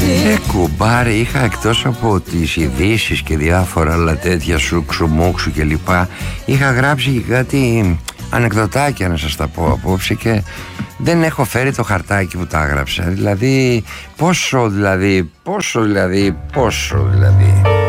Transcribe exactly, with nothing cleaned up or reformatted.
Ε, κουμπάρε, είχα εκτός από τις ειδήσεις και διάφορα άλλα τέτοια σούξου, μόξου και λοιπά, είχα γράψει και κάτι ανεκδοτάκια να σας τα πω απόψε και δεν έχω φέρει το χαρτάκι που τα έγραψα. Δηλαδή, πόσο δηλαδή, πόσο δηλαδή, πόσο δηλαδή.